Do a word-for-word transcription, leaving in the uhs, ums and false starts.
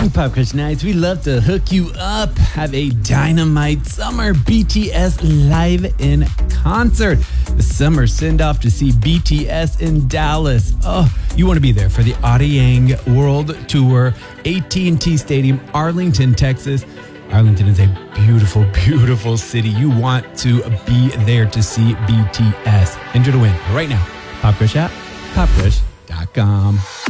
Pop Crush Nights, we love to hook you up. Have a dynamite summer B T S live in concert. The summer send-off to see B T S in Dallas. Oh, you want to be there for the Arirang World Tour, A T and T Stadium, Arlington, Texas. Arlington is a beautiful, beautiful city. You want to be there to see B T S. Enter to win right now. Pop Crush app, pop crush dot com.